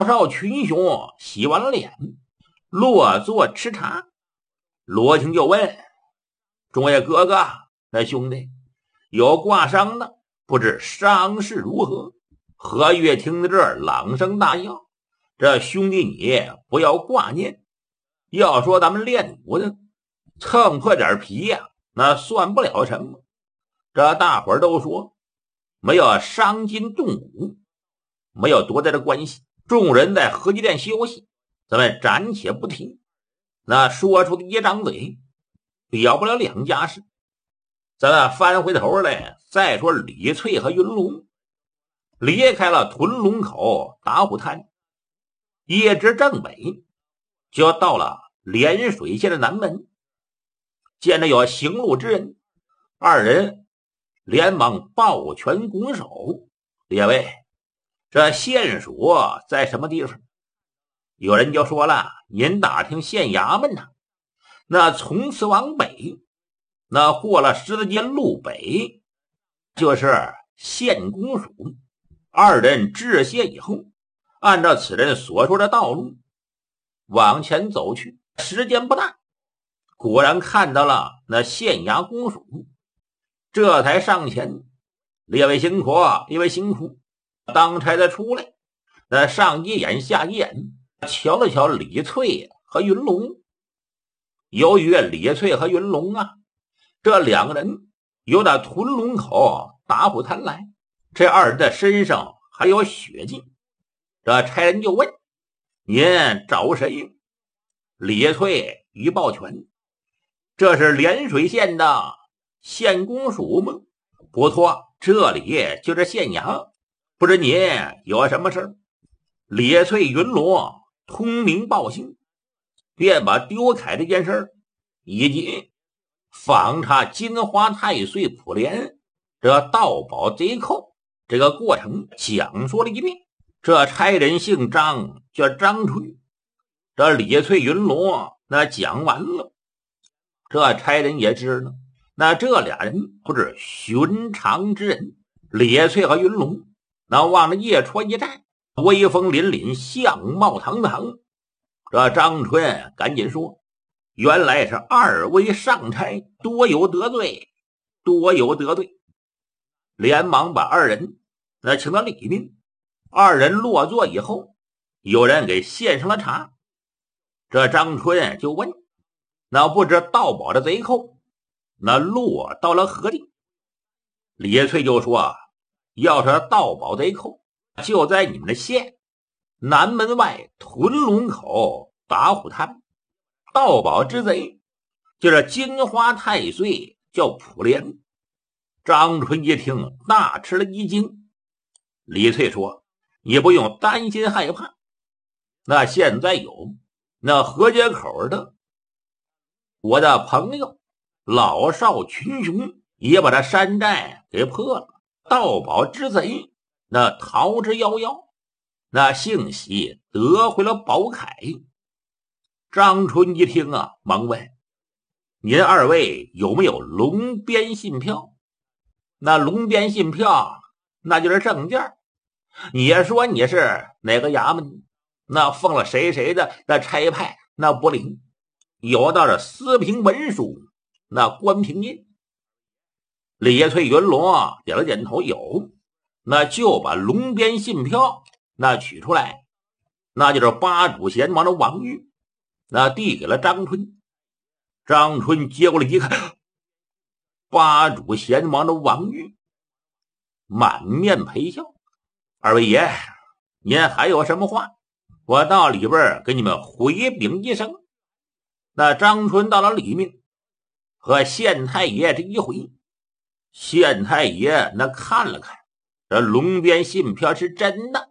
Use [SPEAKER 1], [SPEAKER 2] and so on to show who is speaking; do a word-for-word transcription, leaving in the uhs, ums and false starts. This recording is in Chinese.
[SPEAKER 1] 少群雄洗完了脸，落座吃茶。罗青就问众位哥哥，那兄弟有挂伤的，不知伤势如何？何月听到这儿朗声大叫，这兄弟你不要挂念，要说咱们练武的蹭破点皮呀、啊，那算不了什么。这大伙儿都说没有伤筋动骨，没有多大的关系。众人在合集殿休息，咱们暂且不提。那说出的一张嘴了不了两家事，咱们翻回头来再说李翠和云龙离开了屯龙口打虎滩，一直正北，就到了涟水县的南门。见着有行路之人，二人连忙抱拳拱手：列位，这县署在什么地方？有人就说了，您打听县衙门呐、啊，那从此往北，那过了十字街路北就是县公署。二人致谢以后，按照此人所说的道路往前走去，时间不大，果然看到了那县衙公署，这才上前：列位辛苦，列位辛苦。当差的出来，那上一眼下一眼，瞧了瞧李翠和云龙。由于李翠和云龙啊，这两个人由那屯龙口打虎滩来，这二人的身上还有血迹。这差人就问：您找谁？李翠一抱拳：这是涟水县的县公署吗？不错，这里就是县衙，不知您有什么事？李翠云龙通明报信，便把丢凯这件事以及访查金花太岁普莲这盗宝贼寇这个过程讲说了一遍。这差人姓张，叫张春。这李翠云龙那讲完了，这差人也知道，那这俩人不是寻常之人。李翠和云龙那往着夜戳一站，威风凛凛，相貌堂堂。这张春赶紧说：原来是二位上差多有得罪，多有得罪。连忙把二人那请到里面。二人落座以后，有人给献上了茶。这张春就问：那不知盗宝的贼寇那落到了何地？李翠就说：要是盗宝贼寇就在你们的县南门外屯龙口打虎滩，盗宝之贼就是金花太岁，叫普莲。张春一听大吃了一惊。李翠说：你不用担心害怕，那现在有那河街口的我的朋友老少群雄也把这山寨给破了，盗宝之贼那逃之夭夭，那幸喜得回了宝铠。张春一听啊，忙问：您二位有没有龙边信票？那龙边信票那就是证件，你也说你是哪个衙门，那奉了谁谁的那差派，那不灵。有道是私凭文书，那官凭印。李翠云龙啊点了点头，有，那就把龙边信票那取出来，那就是八主贤王的王玉，那递给了张春。张春接过来一看，八主贤王的王玉满面陪笑：二位爷，您还有什么话？我到里边给你们回禀一声。那张春到了里面，和县太爷这一回，县太爷那看了看，这龙边信票是真的，